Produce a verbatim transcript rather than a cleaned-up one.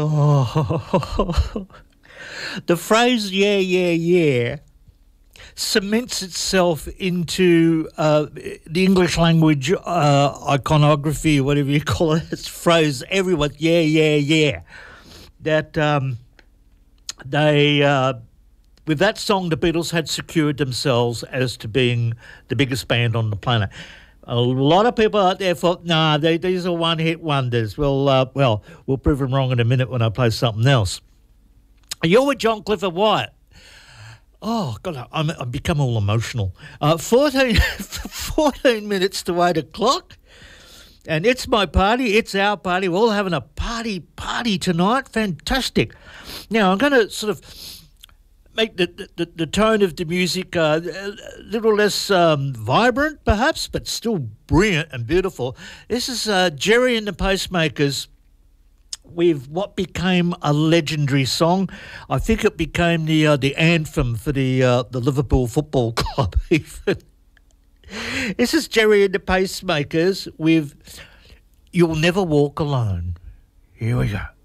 Oh, the phrase "yeah, yeah, yeah" cements itself into uh, the English language uh, iconography, whatever you call it. It's phrase everyone, yeah, yeah, yeah. That um, they, uh, with that song, the Beatles had secured themselves as to being the biggest band on the planet. A lot of people out there thought, nah, they, these are one-hit wonders. Well, uh, well, we'll prove them wrong in a minute when I play something else. You're with John Clifford Wyatt. Oh, God, I'm, I've become all emotional. Uh, fourteen, fourteen minutes to eight o'clock, and it's my party. It's our party. We're all having a party, party tonight. Fantastic. Now, I'm going to sort of make the, the, the tone of the music uh, a little less um, vibrant, perhaps, but still brilliant and beautiful. This is uh, Gerry and the Pacemakers with what became a legendary song. I think it became the uh, the anthem for the uh, the Liverpool Football Club. Even this is Gerry and the Pacemakers with "You'll Never Walk Alone." Here we go.